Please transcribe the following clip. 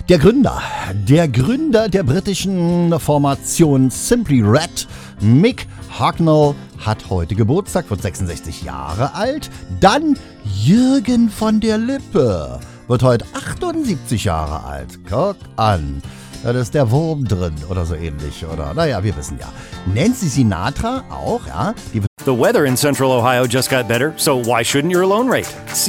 Der Gründer der britischen Formation Simply Red, Mick Hucknall, hat heute Geburtstag, wird 66 Jahre alt. Dann Jürgen von der Lippe, wird heute 78 Jahre alt. Guck an. Da ist der Wurm drin oder so ähnlich. Oder, naja, wir wissen ja. Nancy Sinatra auch, ja. The weather in Central Ohio just got better, so why shouldn't your loan rate?